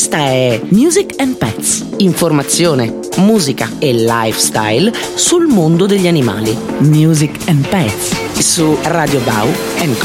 Questa è Music and Pets, informazione, musica e lifestyle sul mondo degli animali. Music and Pets su Radio Bau & Co.